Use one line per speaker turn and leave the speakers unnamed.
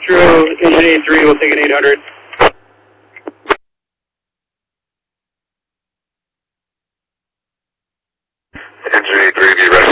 True, engine 83 will take an 800.
Engine 83, be ready.